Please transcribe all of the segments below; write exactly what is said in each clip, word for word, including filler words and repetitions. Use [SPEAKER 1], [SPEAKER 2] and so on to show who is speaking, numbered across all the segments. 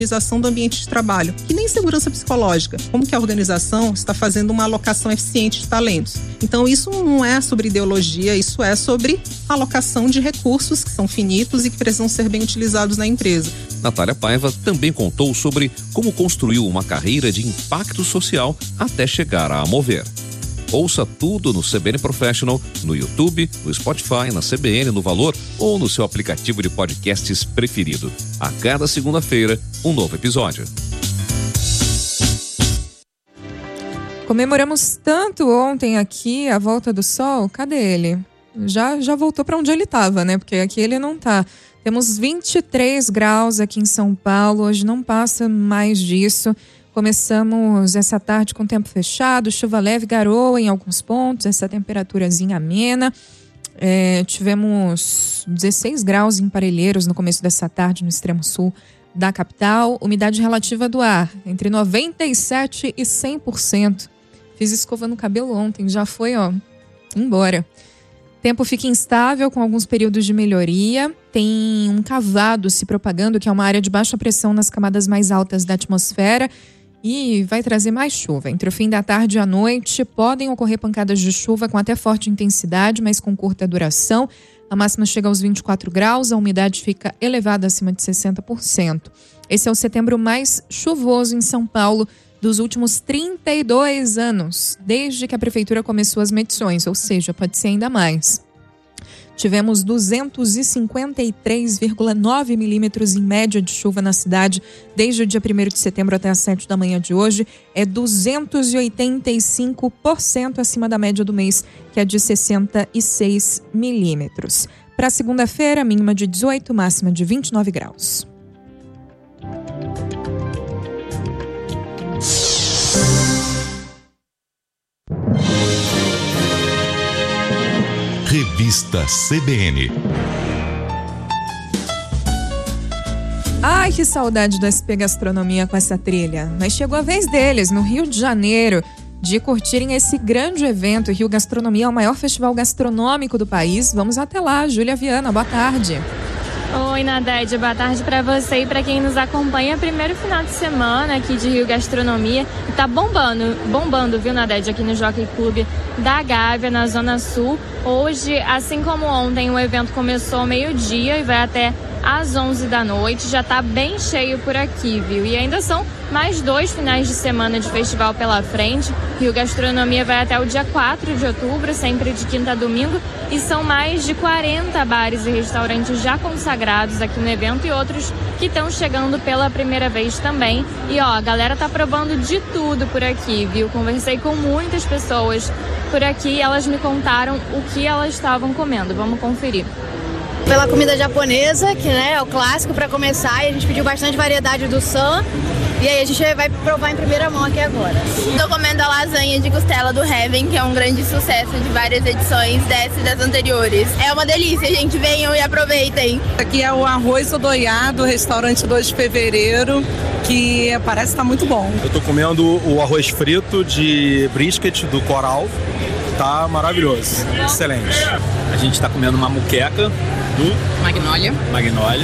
[SPEAKER 1] do ambiente de trabalho, que nem segurança psicológica, como que a organização está fazendo uma alocação eficiente de talentos. Então isso não é sobre ideologia, isso é sobre alocação de recursos que são finitos e que precisam ser bem utilizados na empresa.
[SPEAKER 2] Natália Paiva também contou sobre como construiu uma carreira de impacto social até chegar a Mover. Ouça tudo no C B N Professional, no YouTube, no Spotify, na C B N, no Valor ou no seu aplicativo de podcasts preferido. A cada segunda-feira, um novo episódio.
[SPEAKER 3] Comemoramos tanto ontem aqui a volta do sol. Cadê ele? Já, já voltou para onde ele estava, né? Porque aqui ele não tá. Temos vinte e três graus aqui em São Paulo. Hoje não passa mais disso. Começamos essa tarde com tempo fechado, chuva leve, garoa em alguns pontos, essa temperaturazinha amena. É, tivemos dezesseis graus em Parelheiros no começo dessa tarde no extremo sul da capital. Umidade relativa do ar entre noventa e sete por cento e cem por cento. Fiz escova no cabelo ontem, já foi, ó, embora. Tempo fica instável com alguns períodos de melhoria. Tem um cavado se propagando, que é uma área de baixa pressão nas camadas mais altas da atmosfera. E vai trazer mais chuva. Entre o fim da tarde e a noite, podem ocorrer pancadas de chuva com até forte intensidade, mas com curta duração. A máxima chega aos vinte e quatro graus, a umidade fica elevada acima de sessenta por cento. Esse é o setembro mais chuvoso em São Paulo dos últimos trinta e dois anos, desde que a prefeitura começou as medições, ou seja, pode ser ainda mais. Tivemos duzentos e cinquenta e três vírgula nove milímetros em média de chuva na cidade desde o dia primeiro de setembro até as sete da manhã de hoje. É duzentos e oitenta e cinco por cento acima da média do mês, que é de sessenta e seis milímetros. Para segunda-feira, mínima de dezoito, máxima de vinte e nove graus.
[SPEAKER 4] Revista C B N.
[SPEAKER 3] Ai, que saudade do S P Gastronomia com essa trilha. Mas chegou a vez deles, no Rio de Janeiro, de curtirem esse grande evento. Rio Gastronomia é o maior festival gastronômico do país. Vamos até lá. Júlia Viana, boa tarde.
[SPEAKER 5] Oi, Nadege, boa tarde para você e para quem nos acompanha. Primeiro final de semana aqui de Rio Gastronomia. E tá bombando, bombando, viu, Nadege, aqui no Jockey Club da Gávea, na Zona Sul. Hoje, assim como ontem, o evento começou ao meio-dia e vai até às onze da noite. Já tá bem cheio por aqui, viu? E ainda são mais dois finais de semana de festival pela frente. Rio Gastronomia vai até o dia quatro de outubro, sempre de quinta a domingo. E são mais de quarenta bares e restaurantes já consagrados aqui no evento e outros que estão chegando pela primeira vez também. E ó, a galera tá provando de tudo por aqui, viu? Conversei com muitas pessoas por aqui e elas me contaram o que elas estavam comendo. Vamos conferir.
[SPEAKER 6] Pela comida japonesa, que né, é o clássico para começar, e a gente pediu bastante variedade do Sam. E aí a gente vai provar em primeira mão aqui agora.
[SPEAKER 7] Tô comendo a lasanha de costela do Heaven, que é um grande sucesso de várias edições dessa e das anteriores. É uma delícia, gente. Venham e aproveitem.
[SPEAKER 8] Aqui é o arroz odoiado, restaurante dois de fevereiro, que parece estar muito bom.
[SPEAKER 9] Eu tô comendo o arroz frito de brisket do Coral. Tá maravilhoso. Excelente.
[SPEAKER 10] A gente tá comendo uma muqueca do
[SPEAKER 11] Magnólia.
[SPEAKER 10] Magnólia.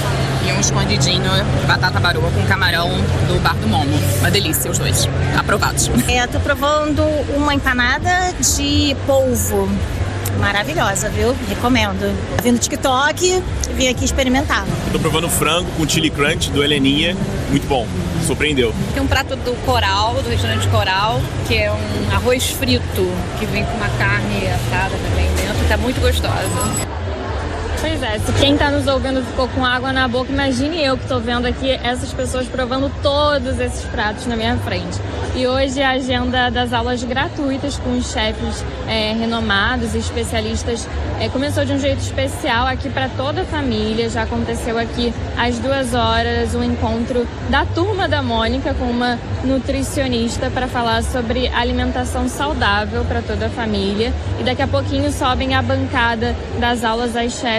[SPEAKER 11] E um escondidinho de batata baroa com camarão do Bar do Momo. Uma delícia, os dois. Aprovados.
[SPEAKER 12] É, eu tô provando uma empanada de polvo. Maravilhosa, viu? Recomendo. Vim no TikTok e vim aqui experimentar.
[SPEAKER 13] Eu tô provando frango com chili crunch do Heleninha. Muito bom. Surpreendeu.
[SPEAKER 14] Tem um prato do Coral, do restaurante Coral, que é um arroz frito, que vem com uma carne assada também dentro. Tá muito gostosa.
[SPEAKER 5] Pois é, se quem tá nos ouvindo ficou com água na boca, imagine eu que tô vendo aqui essas pessoas provando todos esses pratos na minha frente. E hoje a agenda das aulas gratuitas com os chefes é, renomados e especialistas é, começou de um jeito especial aqui para toda a família. Já aconteceu aqui às duas horas o um encontro da Turma da Mônica com uma nutricionista para falar sobre alimentação saudável para toda a família. E daqui a pouquinho sobem a bancada das aulas as chefes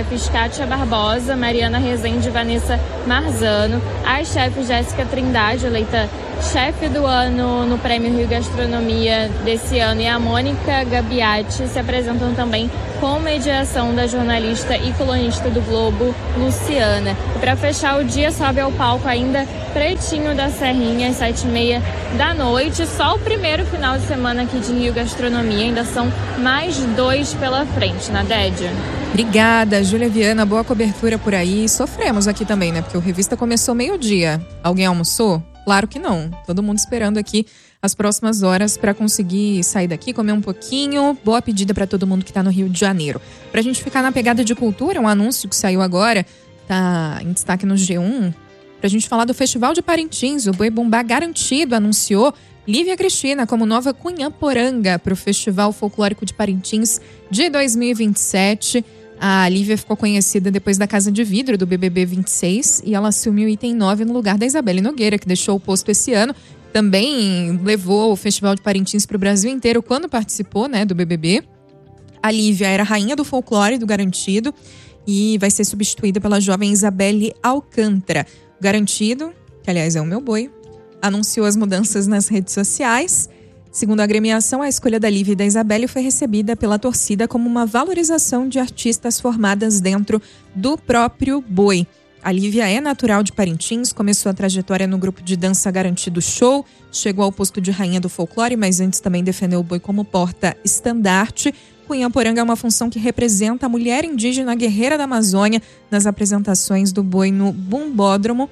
[SPEAKER 5] chefes Kátia Barbosa, Mariana Rezende e Vanessa Marzano. As chefes Jéssica Trindade, eleita chefe do ano no Prêmio Rio Gastronomia desse ano, e a Mônica Gabiati se apresentam também com mediação da jornalista e colunista do Globo, Luciana. E para fechar o dia, sobe ao palco ainda Pretinho da Serrinha, às sete e meia da noite. Só o primeiro final de semana aqui de Rio Gastronomia, ainda são mais dois pela frente, na Dédia.
[SPEAKER 3] Obrigada, Júlia Viana, boa cobertura por aí. Sofremos aqui também, né? Porque o Revista começou meio-dia. Alguém almoçou? Claro que não. Todo mundo esperando aqui as próximas horas para conseguir sair daqui, comer um pouquinho. Boa pedida para todo mundo que está no Rio de Janeiro. Para a gente ficar na pegada de cultura, um anúncio que saiu agora, tá em destaque no G um, para a gente falar do Festival de Parintins. O Boi Bumbá Garantido anunciou Lívia Cristina como nova Cunhaporanga para o Festival Folclórico de Parintins de dois mil e vinte e sete. A Lívia ficou conhecida depois da Casa de Vidro do B B B vinte e seis e ela assumiu o item nove no lugar da Isabelle Nogueira, que deixou o posto esse ano. Também levou o Festival de Parintins para o Brasil inteiro quando participou, né, do B B B. A Lívia era rainha do folclore do Garantido e vai ser substituída pela jovem Isabelle Alcântara. O Garantido, que aliás é o meu boi, anunciou as mudanças nas redes sociais. Segundo a agremiação, a escolha da Lívia e da Isabelle foi recebida pela torcida como uma valorização de artistas formadas dentro do próprio boi. A Lívia é natural de Parintins, começou a trajetória no grupo de dança Garantido Show, chegou ao posto de rainha do folclore, mas antes também defendeu o boi como porta-estandarte. Cunhaporanga é uma função que representa a mulher indígena guerreira da Amazônia nas apresentações do boi no Bumbódromo.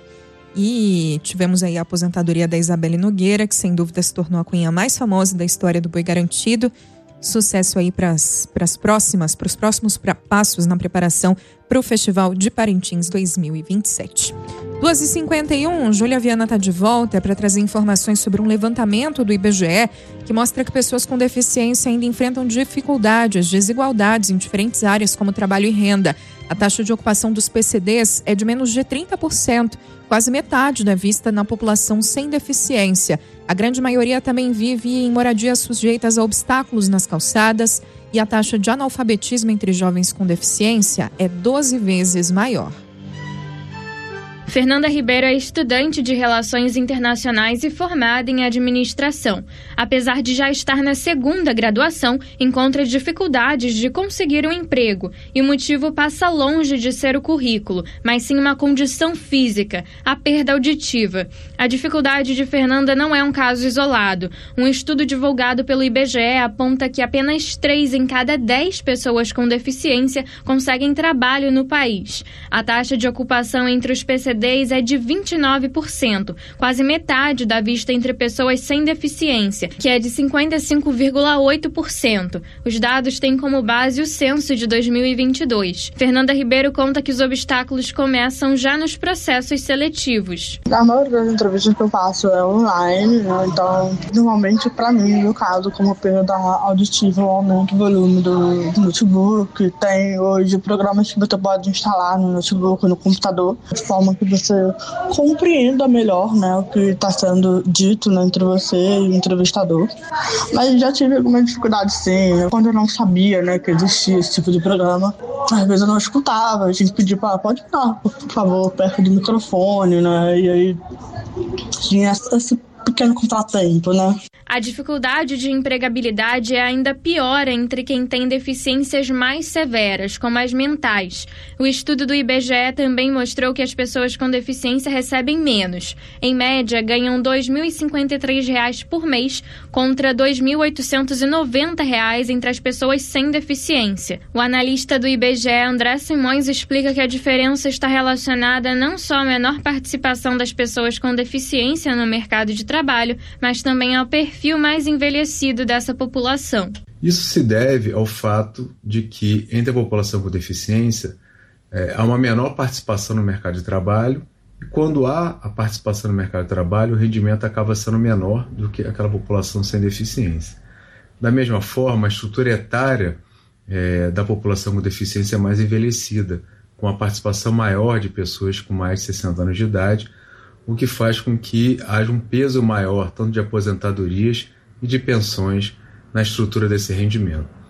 [SPEAKER 3] E tivemos aí a aposentadoria da Isabelle Nogueira, que sem dúvida se tornou a cunha mais famosa da história do boi garantido. Sucesso aí para as próximas, para os próximos pra, passos na preparação para o Festival de Parintins dois mil e vinte e sete. duas e cinquenta e um, Júlia Viana está de volta para trazer informações sobre um levantamento do I B G E que mostra que pessoas com deficiência ainda enfrentam dificuldades, desigualdades em diferentes áreas como trabalho e renda. A taxa de ocupação dos P C Ds é de menos de trinta por cento, quase metade da vista na população sem deficiência. A grande maioria também vive em moradias sujeitas a obstáculos nas calçadas e a taxa de analfabetismo entre jovens com deficiência é doze vezes maior.
[SPEAKER 5] Fernanda Ribeiro é estudante de Relações Internacionais e formada em Administração. Apesar de já estar na segunda graduação, encontra dificuldades de conseguir um emprego. E o motivo passa longe de ser o currículo, mas sim uma condição física, a perda auditiva. A dificuldade de Fernanda não é um caso isolado. Um estudo divulgado pelo I B G E aponta que apenas três em cada dez pessoas com deficiência conseguem trabalho no país. A taxa de ocupação entre os P C Ds é de vinte e nove por cento, quase metade da vista entre pessoas sem deficiência, que é de cinquenta e cinco vírgula oito por cento. Os dados têm como base o censo de dois mil e vinte e dois. Fernanda Ribeiro conta que os obstáculos começam já nos processos seletivos.
[SPEAKER 15] A maioria das entrevistas que eu faço é online, né? Então, normalmente, para mim, no caso, como perda auditiva, o aumento do volume do notebook, tem hoje programas que você pode instalar no notebook, no computador, de forma que você compreenda melhor, né, o que está sendo dito, né, entre você e o entrevistador. Mas já tive alguma dificuldade, sim. Quando eu não sabia, né, que existia esse tipo de programa, às vezes eu não escutava. A gente pedia para pode ficar, por favor, perto do microfone, né, e aí tinha esse pequeno contratempo, né.
[SPEAKER 5] A dificuldade de empregabilidade é ainda pior entre quem tem deficiências mais severas, como as mentais. O estudo do I B G E também mostrou que as pessoas com deficiência recebem menos. Em média, ganham dois mil e cinquenta e três reais por mês contra dois mil oitocentos e noventa reais entre as pessoas sem deficiência. O analista do I B G E, André Simões, explica que a diferença está relacionada não só à menor participação das pessoas com deficiência no mercado de trabalho, mas também ao perfil mais envelhecido dessa população.
[SPEAKER 16] Isso se deve ao fato de que, entre a população com deficiência, é, há uma menor participação no mercado de trabalho, e quando há a participação no mercado de trabalho, o rendimento acaba sendo menor do que aquela população sem deficiência. Da mesma forma, a estrutura etária é, da população com deficiência é mais envelhecida, com a participação maior de pessoas com mais de sessenta anos de idade, o que faz com que haja um peso maior, tanto de aposentadorias e de pensões, na estrutura desse rendimento.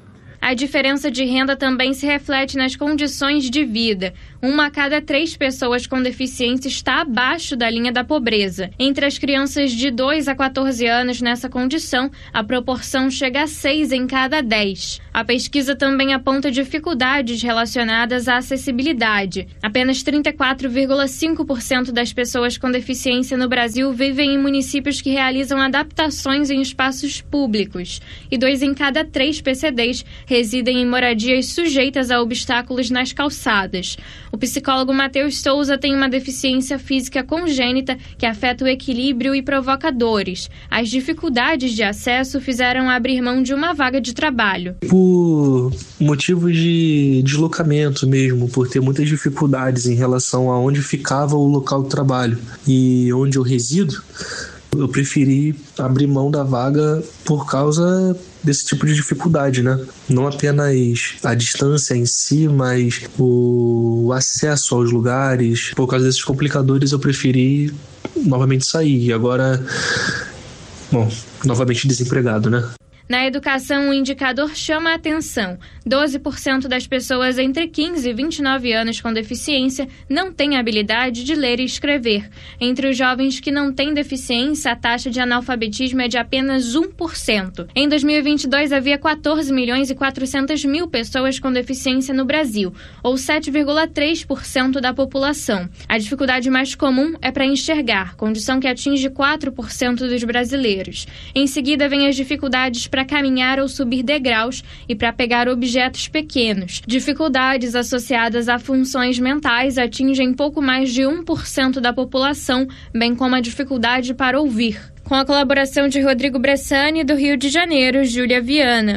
[SPEAKER 5] A diferença de renda também se reflete nas condições de vida. Uma a cada três pessoas com deficiência está abaixo da linha da pobreza. Entre as crianças de dois a quatorze anos nessa condição, a proporção chega a seis em cada dez. A pesquisa também aponta dificuldades relacionadas à acessibilidade. Apenas trinta e quatro vírgula cinco por cento das pessoas com deficiência no Brasil vivem em municípios que realizam adaptações em espaços públicos. E dois em cada três P C Ds residem em moradias sujeitas a obstáculos nas calçadas. O psicólogo Matheus Souza tem uma deficiência física congênita que afeta o equilíbrio e provoca dores. As dificuldades de acesso fizeram abrir mão de uma vaga de trabalho.
[SPEAKER 17] Por motivos de deslocamento mesmo, por ter muitas dificuldades em relação a onde ficava o local de trabalho e onde eu resido, eu preferi abrir mão da vaga por causa desse tipo de dificuldade, né? Não apenas a distância em si, mas o acesso aos lugares. Por causa desses complicadores, eu preferi novamente sair. E agora, bom, novamente desempregado, né?
[SPEAKER 5] Na educação, o indicador chama a atenção. doze por cento das pessoas entre quinze e vinte e nove anos com deficiência não têm habilidade de ler e escrever. Entre os jovens que não têm deficiência, a taxa de analfabetismo é de apenas um por cento. Em dois mil e vinte e dois, havia quatorze milhões e quatrocentas mil pessoas com deficiência no Brasil, ou sete vírgula três por cento da população. A dificuldade mais comum é para enxergar, condição que atinge quatro por cento dos brasileiros. Em seguida, vem as dificuldades para caminhar ou subir degraus e para pegar objetos pequenos. Dificuldades associadas a funções mentais atingem pouco mais de um por cento da população, bem como a dificuldade para ouvir. Com a colaboração de Rodrigo Bressani, do Rio de Janeiro, Júlia Viana.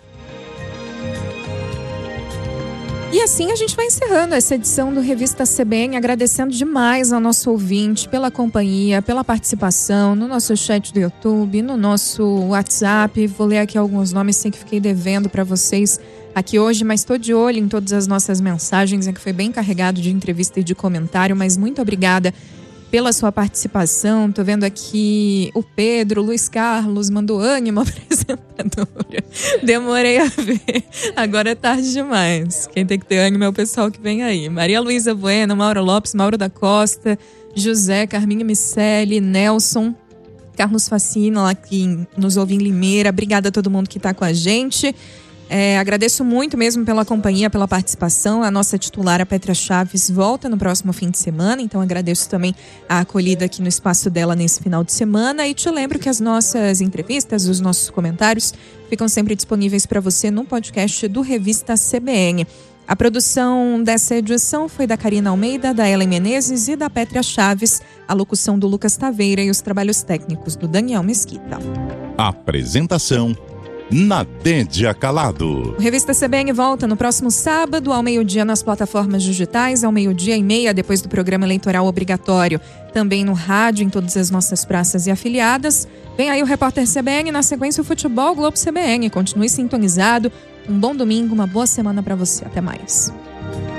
[SPEAKER 3] E assim a gente vai encerrando essa edição do Revista C B N, agradecendo demais ao nosso ouvinte pela companhia, pela participação no nosso chat do YouTube, no nosso WhatsApp. Vou ler aqui alguns nomes, sei que fiquei devendo para vocês aqui hoje, mas estou de olho em todas as nossas mensagens, é que foi bem carregado de entrevista e de comentário, mas muito obrigada pela sua participação. Tô vendo aqui o Pedro, Luiz Carlos, mandou ânimo, apresentadora. Demorei a ver, agora é tarde demais. Quem tem que ter ânimo é o pessoal que vem aí. Maria Luísa Bueno, Mauro Lopes, Mauro da Costa, José, Carminha Miceli, Nelson, Carlos Facina, lá que nos ouve em Limeira. Obrigada a todo mundo que está com a gente. É, agradeço muito mesmo pela companhia, pela participação. A nossa titular, a Petra Chaves, volta no próximo fim de semana, então agradeço também a acolhida aqui no espaço dela nesse final de semana. E te lembro que as nossas entrevistas, os nossos comentários ficam sempre disponíveis para você no podcast do Revista C B N. A produção dessa edição foi da Karina Almeida, da Ellen Menezes e da Petra Chaves, a locução do Lucas Taveira e os trabalhos técnicos do Daniel Mesquita.
[SPEAKER 4] Apresentação: Nadédia Calado.
[SPEAKER 3] O Revista C B N volta no próximo sábado, ao meio-dia nas plataformas digitais, ao meio-dia e meia depois do programa eleitoral obrigatório. Também no rádio, em todas as nossas praças e afiliadas. Vem aí o Repórter C B N, na sequência o Futebol Globo C B N. Continue sintonizado. Um bom domingo, uma boa semana para você. Até mais.